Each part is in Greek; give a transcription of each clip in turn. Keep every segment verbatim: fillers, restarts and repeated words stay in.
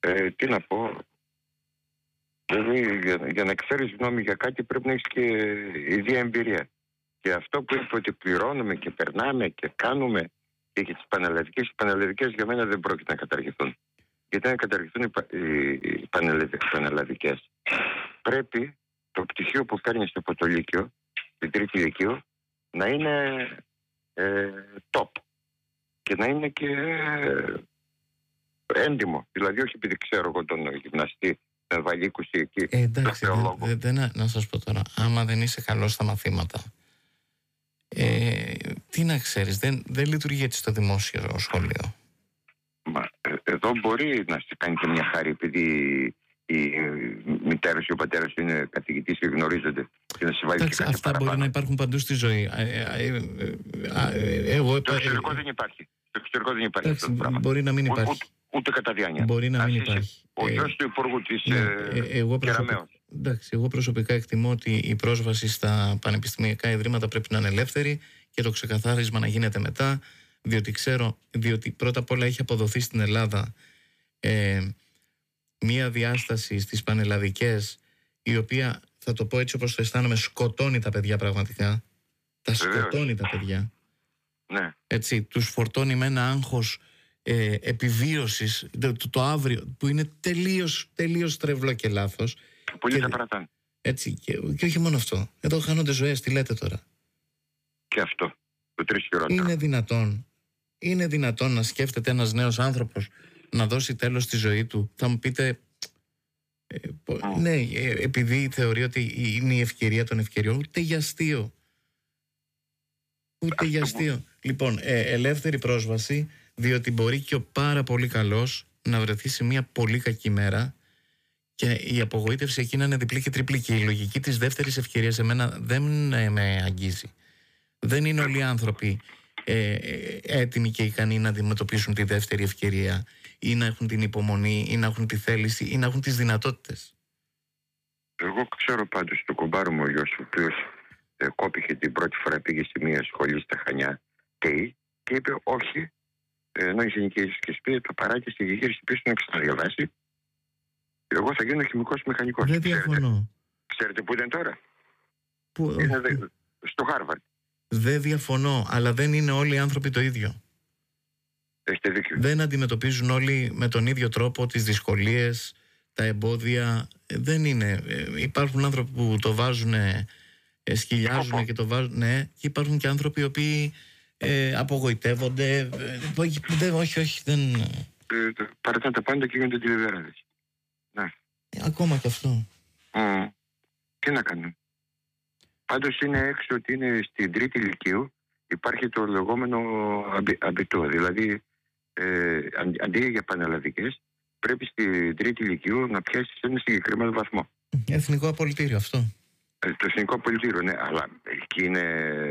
Ε, τι να πω. Δηλαδή, για, για να ξέρεις γνώμη για κάτι πρέπει να έχεις και ίδια εμπειρία. Και αυτό που είπε ότι πληρώνουμε και περνάμε και κάνουμε και για τις πανελλαδικές, οι πανελλαδικές για μένα δεν πρόκειται να καταργηθούν. Γιατί αν καταργηθούν οι, πα, οι, οι πανελλαδικές, πρέπει το πτυχίο που παίρνεις από το Λύκειο, την τρίτη Λυκείου, να είναι ε, top και να είναι και ε, έντιμο. Δηλαδή όχι επειδή ξέρω εγώ τον γυμναστή Βαλίκους εκεί. Ε, εντάξει, δε, δε, δε, να σας πω τώρα, άμα δεν είσαι καλός στα μαθήματα, ε, τι να ξέρεις, δεν, δεν λειτουργεί έτσι στο δημόσιο σχολείο. Μα, ε, εδώ μπορεί να σε κάνει και μια χάρη επειδή η μητέρα και ο πατέρας είναι καθηγητής και γνωρίζονται και να σε βάλει. Εντάξει, και κάτι αυτά παραπάνω. Μπορεί να υπάρχουν παντού στη ζωή. Ε, ε, ε, ε, εγώ, το εξωτερικό ε, δεν υπάρχει. Το εξωτερικό δεν υπάρχει. Εντάξει, αυτό το μπορεί να μην υπάρχει. Ούτε, ούτε κατά διάνοια. Μπορεί να μην υπάρχει. Ο ε, γιος του υπουργού της ναι, ε, ε, εγώ, προσωπικά, εντάξει, εγώ προσωπικά εκτιμώ ότι η πρόσβαση στα πανεπιστημιακά ιδρύματα πρέπει να είναι ελεύθερη και το ξεκαθάρισμα να γίνεται μετά, διότι ξέρω, διότι πρώτα απ' όλα έχει αποδοθεί στην Ελλάδα ε, μία διάσταση στις πανελλαδικές, η οποία, θα το πω έτσι όπως το αισθάνομαι, σκοτώνει τα παιδιά πραγματικά. Τα σκοτώνει τα παιδιά. Ναι. Έτσι, τους φορτώνει με ένα άγχος ε, επιβίωσης το, το, το αύριο που είναι τελείως, τελείως τρευλό και λάθος. Πολύ θα παρατάνε. Έτσι, και, και όχι μόνο αυτό. Εδώ χάνονται ζωές, τι λέτε τώρα. Και αυτό, το τρεις χειρότερο. Είναι δυνατόν, είναι δυνατόν να σκέφτεται ένας νέος άνθρωπος να δώσει τέλος στη ζωή του. Θα μου πείτε, ε, πο, mm. ναι, ε, επειδή θεωρεί ότι είναι η ευκαιρία των ευκαιριών, ούτε για αστείο. Ούτε για αστείο. Λοιπόν, ε, ελεύθερη πρόσβαση, διότι μπορεί και ο πάρα πολύ καλός να βρεθεί σε μια πολύ κακή μέρα και η απογοήτευση εκεί να είναι διπλή και τριπλή. Και η λογική της δεύτερης ευκαιρίας εμένα δεν με αγγίζει. Δεν είναι όλοι οι άνθρωποι ε, ε, έτοιμοι και ικανοί να αντιμετωπίσουν τη δεύτερη ευκαιρία ή να έχουν την υπομονή ή να έχουν τη θέληση ή να έχουν τις δυνατότητες. Εγώ ξέρω πάντως το κομπάρο μου ο γιος ο οποίος ε, κόπηκε την πρώτη φορά, πήγε σε μια σχολή στα Χανιά και, και είπε όχι, ενώ η γενική και σπίτι το παράκι στη γηγήρηση πίσω να ξαναδιαβάσει. Εγώ θα γίνω χημικός μηχανικός. Δεν διαφωνώ. Ξέρετε, ξέρετε που είναι τώρα? Που... Είναι δε, στο Χάρβαρντ. Δεν διαφωνώ, αλλά δεν είναι όλοι οι άνθρωποι το ίδιο. Έχετε δίκιο. Δεν αντιμετωπίζουν όλοι με τον ίδιο τρόπο τις δυσκολίες, τα εμπόδια. Δεν είναι. Υπάρχουν άνθρωποι που το βάζουν, σκυλιάζουν και το βάζουν. Ναι, και υπάρχουν και άνθρωποι οι οποίοι ε, απογοητεύονται. Ε, όχι, όχι, δεν. Ε, παρατάνε τα πάντα και γίνονται τηλεβέραδες. Ναι. Ε, ακόμα και αυτό. Mm. Τι να κάνουμε. Πάντως είναι έξω ότι είναι στην τρίτη Λυκείου υπάρχει το λεγόμενο αμπι, αμπιτό. Δηλαδή ε, αντί για πανελλαδικές πρέπει στην τρίτη Λυκείου να πιάσεις ένα συγκεκριμένο βαθμό. Εθνικό απολυτήριο αυτό. Ε, το εθνικό απολυτήριο, ναι, αλλά εκεί είναι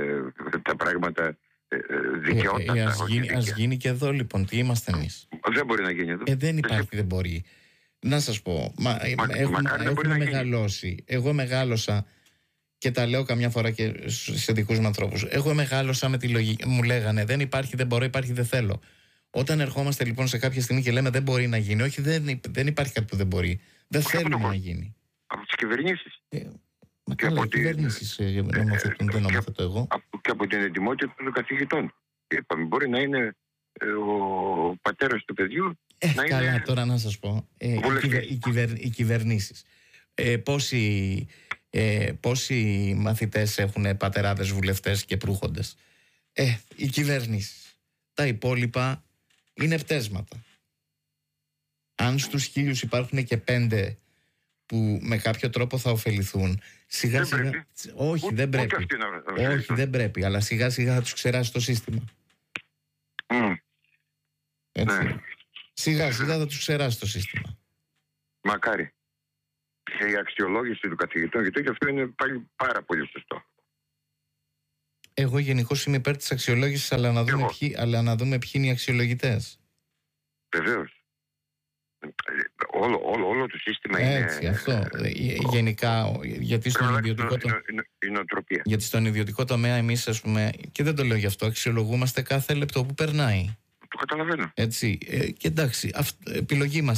τα πράγματα ε, δικαιότατα. Ε, ε, ας, γίνει, ας γίνει και εδώ λοιπόν, τι είμαστε εμείς. Δεν μπορεί να γίνει εδώ. Ε, δεν υπάρχει, δεν μπορεί. Να σας πω, μα, μα, έχουμε, έχουμε μεγαλώσει. Εγώ μεγάλωσα και τα λέω καμιά φορά και σε δικούς μου ανθρώπους. Εγώ μεγάλωσα με τη λογική. Μου λέγανε δεν υπάρχει, δεν μπορώ, υπάρχει, δεν θέλω. Όταν ερχόμαστε λοιπόν σε κάποια στιγμή και λέμε δεν μπορεί να γίνει, όχι, δεν, δεν υπάρχει κάτι που δεν μπορεί. Δεν θέλουμε να γίνει. Από τις κυβερνήσεις. Ε, μα και καλά, οι κυβερνήσεις ε, νομοθετούν, δεν νομοθετώ εγώ. Και από την ετοιμότητα των καθηγητών. Είπαμε, μπορεί να είναι ε, ο πατέρας του παιδιού. Ε, να καλά, είναι... τώρα να σας πω. Ε, οι, κυβε, οι, κυβερ, οι κυβερνήσεις. Ε, πόσοι, ε, πόσοι μαθητές έχουν πατεράδες βουλευτές και προύχοντες. Ε, οι κυβερνήσεις. Τα υπόλοιπα είναι πτέσματα. Αν στους χίλιους υπάρχουν και πέντε που με κάποιο τρόπο θα ωφεληθούν, σιγά δεν σιγά. Πρέπει. Όχι, Ούτε, δεν πρέπει. να... Όχι, δεν πρέπει. Αλλά σιγά σιγά θα τους ξεράσει το σύστημα. Mm. Έτσι. Ναι. Σιγά σιγά θα τους ξεράσει το σύστημα. Μακάρι. Και η αξιολόγηση του καθηγητών, γιατί αυτό είναι πάλι πάρα πολύ σωστό. Εγώ γενικώς είμαι υπέρ της αξιολόγησης, αλλά να δούμε, ποιοι, αλλά να δούμε ποιοι είναι οι αξιολογητές. Βεβαίως. Όλο, όλο, όλο το σύστημα έτσι, είναι... αυτό. Γενικά, γιατί στον, ιδιωτικό το... γιατί στον ιδιωτικό τομέα εμείς, ας πούμε, και δεν το λέω γι' αυτό, αξιολογούμαστε κάθε λεπτό που περνάει. Το καταλαβαίνω. Έτσι. Ε, και εντάξει, αυ... επιλογή μας.